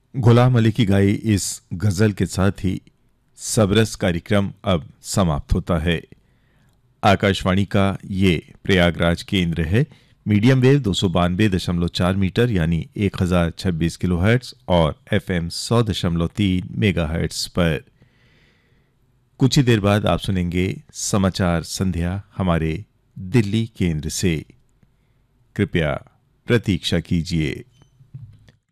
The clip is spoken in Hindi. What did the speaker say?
गुलाम अली की गाई इस गजल के साथ ही सबरस कार्यक्रम अब समाप्त होता है। आकाशवाणी का ये प्रयागराज केंद्र है। मीडियम वेव 292.4 मीटर यानी 1026 किलोहर्ट्ज और एफएम 100.3 मेगाहर्ट्ज पर। कुछ ही देर बाद आप सुनेंगे समाचार संध्या हमारे दिल्ली केंद्र से। कृपया प्रतीक्षा कीजिए।